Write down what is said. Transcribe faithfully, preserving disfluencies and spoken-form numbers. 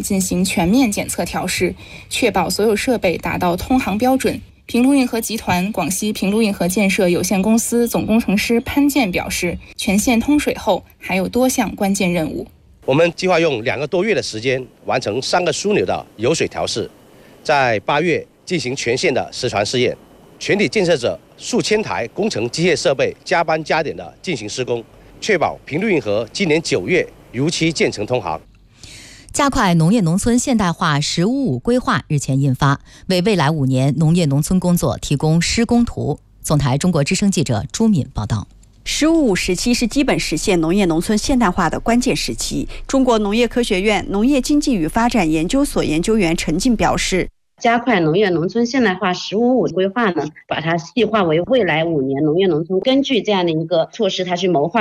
进行全面检测调试，确保所有设备达到通航标准。平陆运河集团广西平陆运河建设有限公司总工程师潘健表示，全线通水后还有多项关键任务。 我们计划用两个多月的时间完成三个枢纽的油水调试，在八月进行全线的实船试验，全体建设者数千台工程机械设备加班加点的进行施工，确保平陆运河今年九月如期建成通航。 加快农业农村现代化“十五五”规划日前印发，为未来五年农业农村工作提供施工图。总台中国之声记者朱敏报道。 十五五时期是基本实现农业农村现代化的关键时期。中国农业科学院农业经济与发展研究所研究员陈进表示， 加快农业农村现代化“十五五”规划呢，把它细化为未来五年农业农村，根据这样的一个措施，它去谋划